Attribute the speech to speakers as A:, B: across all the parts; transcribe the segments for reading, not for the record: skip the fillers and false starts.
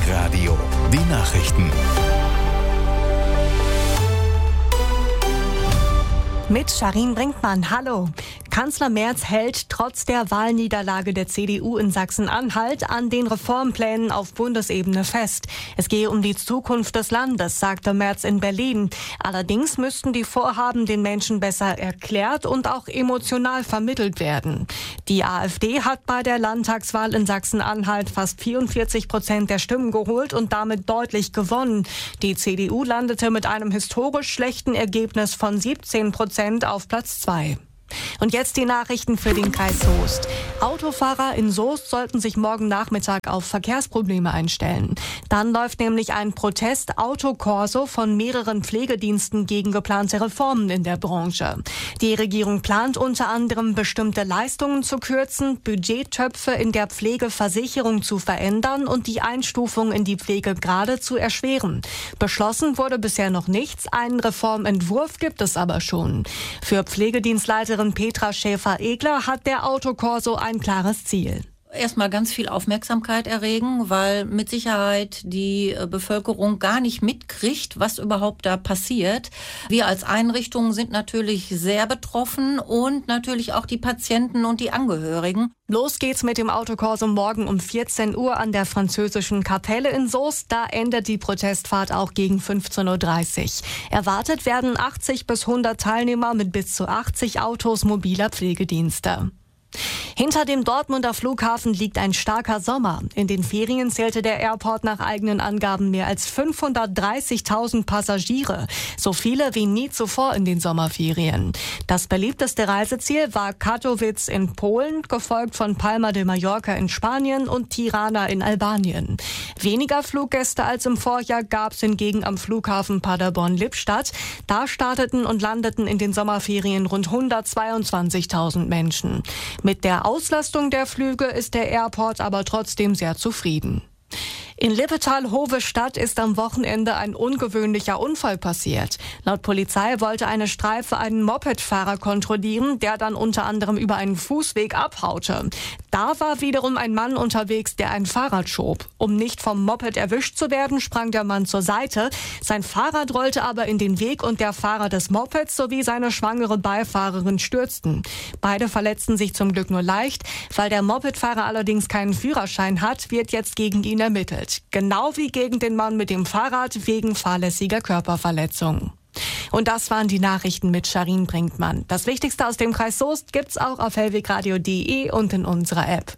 A: Radio, die Nachrichten.
B: Mit Sharin Brinkmann, hallo. Kanzler Merz hält trotz der Wahlniederlage der CDU in Sachsen-Anhalt an den Reformplänen auf Bundesebene fest. Es gehe um die Zukunft des Landes, sagte Merz in Berlin. Allerdings müssten die Vorhaben den Menschen besser erklärt und auch emotional vermittelt werden. Die AfD hat bei der Landtagswahl in Sachsen-Anhalt fast 44% der Stimmen geholt und damit deutlich gewonnen. Die CDU landete mit einem historisch schlechten Ergebnis von 17% auf Platz 2. Und jetzt die Nachrichten für den Kreis Soest. Autofahrer in Soest sollten sich morgen Nachmittag auf Verkehrsprobleme einstellen. Dann läuft nämlich ein Protest-Autokorso von mehreren Pflegediensten gegen geplante Reformen in der Branche. Die Regierung plant unter anderem, bestimmte Leistungen zu kürzen, Budgettöpfe in der Pflegeversicherung zu verändern und die Einstufung in die Pflegegrade zu erschweren. Beschlossen wurde bisher noch nichts, einen Reformentwurf gibt es aber schon. Für Pflegedienstleiterin Petra Schäfer-Egler hat der Autokorso ein klares Ziel.
C: Erstmal ganz viel Aufmerksamkeit erregen, weil mit Sicherheit die Bevölkerung gar nicht mitkriegt, was überhaupt da passiert. Wir als Einrichtung sind natürlich sehr betroffen und natürlich auch die Patienten und die Angehörigen.
B: Los geht's mit dem Autokorso morgen um 14 Uhr an der französischen Kapelle in Soest. Da endet die Protestfahrt auch gegen 15.30 Uhr. Erwartet werden 80 bis 100 Teilnehmer mit bis zu 80 Autos mobiler Pflegedienste. Hinter dem Dortmunder Flughafen liegt ein starker Sommer. In den Ferien zählte der Airport nach eigenen Angaben mehr als 530.000 Passagiere. So viele wie nie zuvor in den Sommerferien. Das beliebteste Reiseziel war Katowice in Polen, gefolgt von Palma de Mallorca in Spanien und Tirana in Albanien. Weniger Fluggäste als im Vorjahr gab es hingegen am Flughafen Paderborn-Lippstadt. Da starteten und landeten in den Sommerferien rund 122.000 Menschen. Mit der Auslastung der Flüge ist der Airport aber trotzdem sehr zufrieden. In Lippetal-Hove-Stadt ist am Wochenende ein ungewöhnlicher Unfall passiert. Laut Polizei wollte eine Streife einen Mopedfahrer kontrollieren, der dann unter anderem über einen Fußweg abhaute. Da war wiederum ein Mann unterwegs, der ein Fahrrad schob. Um nicht vom Moped erwischt zu werden, sprang der Mann zur Seite. Sein Fahrrad rollte aber in den Weg und der Fahrer des Mopeds sowie seine schwangere Beifahrerin stürzten. Beide verletzten sich zum Glück nur leicht. Weil der Mopedfahrer allerdings keinen Führerschein hat, wird jetzt gegen ihn ermittelt. Genau wie gegen den Mann mit dem Fahrrad wegen fahrlässiger Körperverletzung. Und das waren die Nachrichten mit Sharin Brinkmann. Das Wichtigste aus dem Kreis Soest gibt's auch auf hellwegradio.de und in unserer App.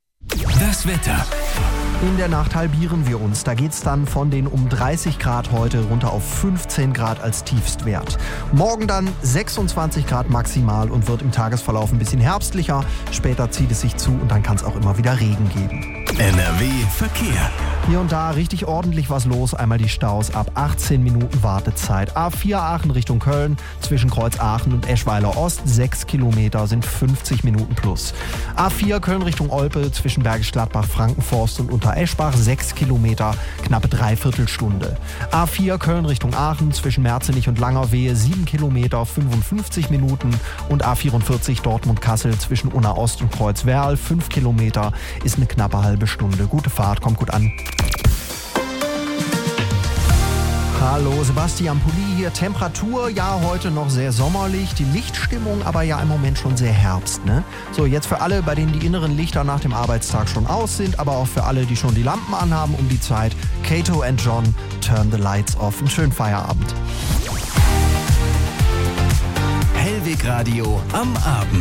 A: Das Wetter.
D: In der Nacht halbieren wir uns. Da geht's dann von den um 30 Grad heute runter auf 15 Grad als Tiefstwert. Morgen dann 26 Grad maximal und wird im Tagesverlauf ein bisschen herbstlicher. Später zieht es sich zu und dann kann es auch immer wieder Regen geben.
A: NRW Verkehr.
D: Hier und da richtig ordentlich was los. Einmal die Staus ab 18 Minuten Wartezeit. A4 Aachen Richtung Köln zwischen Kreuz Aachen und Eschweiler Ost 6 Kilometer sind 50 Minuten plus. A4 Köln Richtung Olpe zwischen Bergisch Gladbach, Frankenforst und Untereschbach 6 Kilometer, knappe Dreiviertelstunde. A4 Köln Richtung Aachen zwischen Merzenich und Langerwehe 7 Kilometer, 55 Minuten und A44 Dortmund-Kassel zwischen Unna Ost und Kreuzwerl 5 Kilometer ist eine knappe halbe Stunde. Gute Fahrt, kommt gut an. Hallo, Sebastian Pulli hier. Temperatur, ja, heute noch sehr sommerlich. Die Lichtstimmung aber ja im Moment schon sehr Herbst, ne? So, jetzt für alle, bei denen die inneren Lichter nach dem Arbeitstag schon aus sind, aber auch für alle, die schon die Lampen anhaben um die Zeit. Kato and John, Turn the Lights Off. Einen schönen Feierabend.
A: Hellwegradio am Abend.